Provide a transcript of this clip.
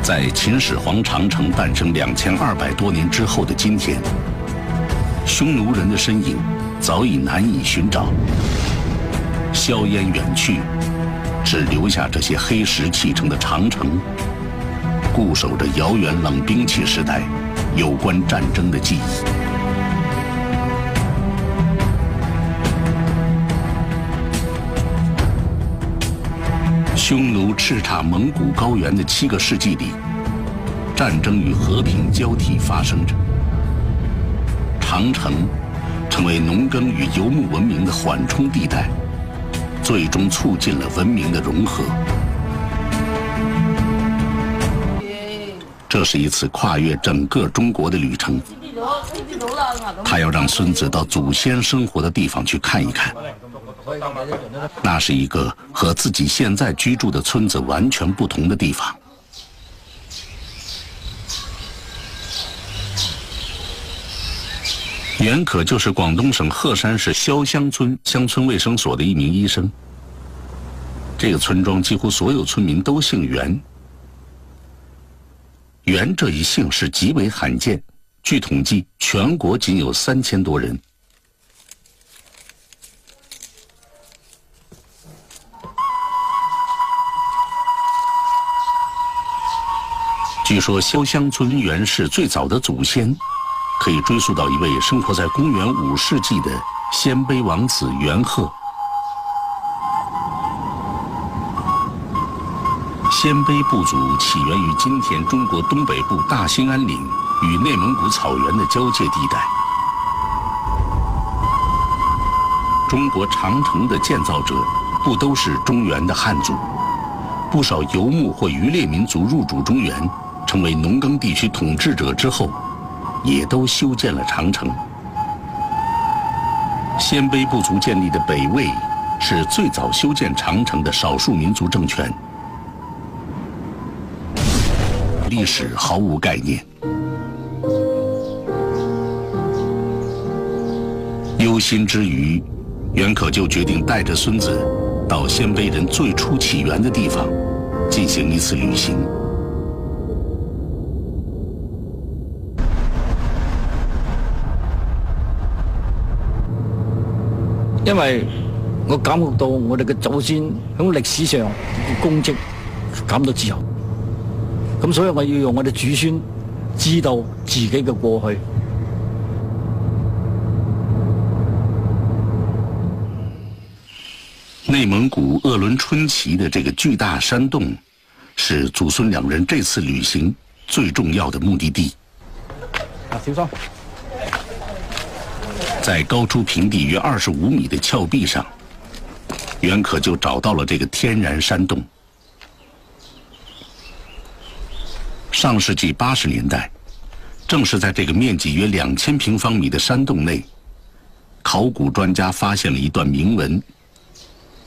在秦始皇长城诞生2200多年之后的今天，匈奴人的身影早已难以寻找，硝烟远去，只留下这些黑石砌成的长城，固守着遥远冷兵器时代有关战争的记忆。匈奴叱咤蒙古高原的7个世纪里，战争与和平交替发生着。长城成为农耕与游牧文明的缓冲地带，最终促进了文明的融合。这是一次跨越整个中国的旅程，他要让孙子到祖先生活的地方去看一看。那是一个和自己现在居住的村子完全不同的地方。袁可就是广东省鹤山市潇湘村乡村卫生所的一名医生。这个村庄几乎所有村民都姓袁。袁这一姓氏极为罕见，据统计，全国仅有3000多人。据说潇湘村袁氏最早的祖先可以追溯到一位生活在公元5世纪的鲜卑王子元贺。鲜卑部族起源于今天中国东北部大兴安岭与内蒙古草原的交界地带。中国长城的建造者不都是中原的汉族？不少游牧或渔猎民族入主中原，成为农耕地区统治者之后，也都修建了长城。鲜卑部族建立的北魏是最早修建长城的少数民族政权。历史毫无概念。忧心之余，袁可就决定带着孙子到鲜卑人最初起源的地方进行一次旅行。 因為我感覺到我哋嘅祖先喺歷史上嘅功績感到自豪，咁所以我要用我哋祖孫知道自己嘅過去。 内蒙古鄂伦春旗的这个巨大山洞，是祖孙2人这次旅行最重要的目的地。 小心！ 在高出平地约25米的峭壁上，袁可就找到了这个天然山洞。上世纪80年代，正是在这个面积约2000平方米的山洞内，考古专家发现了一段铭文